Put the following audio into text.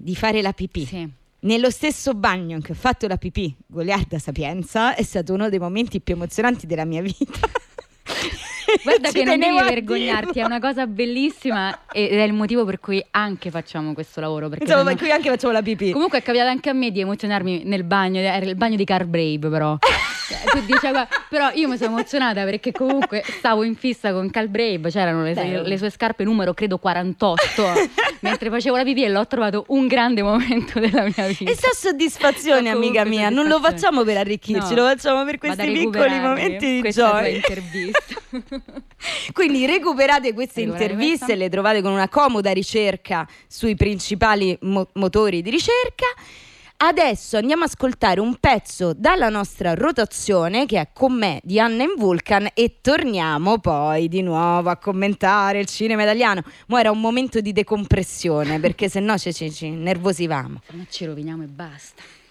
di fare la pipì. Sì. Nello stesso bagno in cui ho fatto la pipì, Goliarda Sapienza, è stato uno dei momenti più emozionanti della mia vita. Guarda che non devi tenevo a vergognarti, dirlo. è una cosa bellissima ed è il motivo per cui anche facciamo questo lavoro. Perché Insomma, sennò- qui anche facevo la pipì. Comunque è capitato anche a me di emozionarmi nel bagno, era il bagno di Car Brave però. Tu dici, però io mi sono emozionata perché comunque stavo in fissa con Cal Brave, c'erano le sue scarpe numero credo 48 mentre facevo la pipì e l'ho trovato un grande momento della mia vita. E sta soddisfazione, amica mia, non lo facciamo per arricchirci, No, lo facciamo per ma da questi piccoli recuperarli, momenti di questa tua gioia. intervista. Quindi recuperate queste Recuperate interviste, questa. le trovate con una comoda ricerca sui principali motori di ricerca. Adesso andiamo a ascoltare un pezzo dalla nostra rotazione che è Con me di Anna in Vulcan e torniamo poi di nuovo a commentare il cinema italiano. Ma era un momento di decompressione perché sennò ci nervosivamo. Ma ci roviniamo e basta.